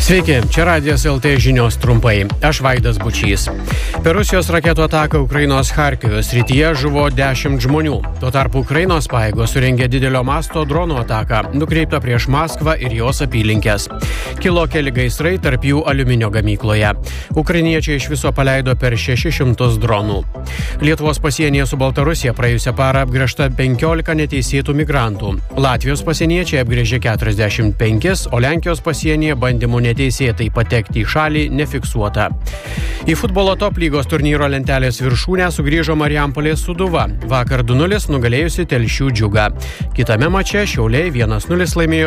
Sveiki, čia Radijas LT žinios trumpai. Aš Vaidas Bučys. Per Rusijos raketų ataką Ukrainos Charkivos srityje žuvo 10 žmonių. Tuo tarpu Ukrainos pajėgos surengė didelio masto dronų ataką, nukreiptą prieš Maskvą ir jos apylinkes. Kilo keli gaisrai, tarp jų aliuminio gamykloje. Ukrainiečiai iš viso paleido per 600 dronų. Lietuvos pasienyje su Baltarusija praėjusią parą apgręžta 15 neteisėtų migrantų. Latvijos pasieniečiai apgręžė 45, o Lenkijos pasienyje bandymų neteisėtai patekti į šalį nefiksuota. Į futbolo top lygos turnyro lentelės viršūnę sugrįžo Marijampolės Sūduva. Vakar 2-0 nugalėjusi Telšių Džiugą. Kitame mače Šiauliai 1-0 laimėjo